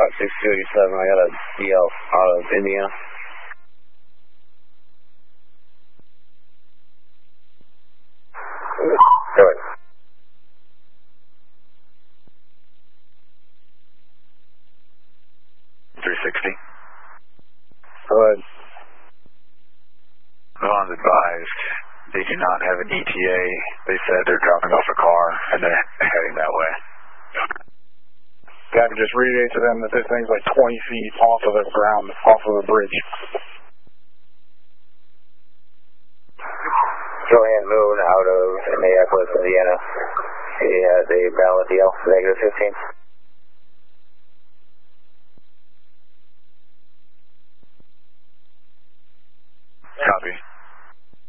about 627. I got a DL out of Indiana. Go ahead. Go ahead. Vaughn's advised they do not have an ETA. They said they're dropping off a car and they're heading that way. Captain, just relay to them that this thing's like 20 feet off of the ground, off of the bridge. Joanne Moon out of Minneapolis, Indiana. He has a valid DL, -15.